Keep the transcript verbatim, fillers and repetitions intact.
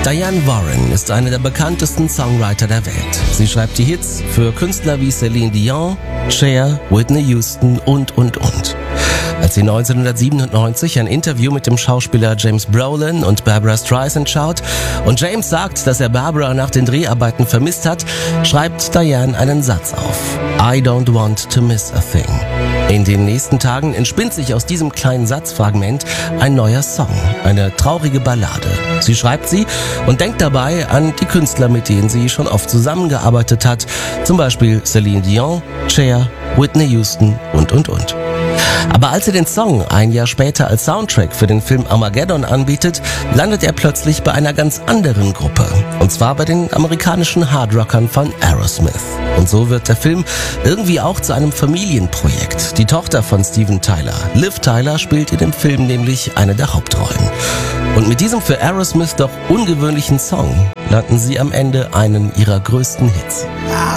Diane Warren ist eine der bekanntesten Songwriter der Welt. Sie schreibt die Hits für Künstler wie Celine Dion, Cher, Whitney Houston und, und, und. Als sie neunzehnhundertsiebenundneunzig ein Interview mit dem Schauspieler James Brolin und Barbra Streisand schaut und James sagt, dass er Barbra nach den Dreharbeiten vermisst hat, schreibt Diane einen Satz auf. I don't want to miss a thing. In den nächsten Tagen entspinnt sich aus diesem kleinen Satzfragment ein neuer Song, eine traurige Ballade. Sie schreibt sie und denkt dabei an die Künstler, mit denen sie schon oft zusammengearbeitet hat, zum Beispiel Celine Dion, Cher, Whitney Houston und, und, und. Aber als sie den Song ein Jahr später als Soundtrack für den Film Armageddon anbietet, landet er plötzlich bei einer ganz anderen Gruppe. Und zwar bei den amerikanischen Hardrockern von Aerosmith. Und so wird der Film irgendwie auch zu einem Familienprojekt. Die Tochter von Steven Tyler, Liv Tyler, spielt in dem Film nämlich eine der Hauptrollen. Und mit diesem für Aerosmith doch ungewöhnlichen Song landen sie am Ende einen ihrer größten Hits.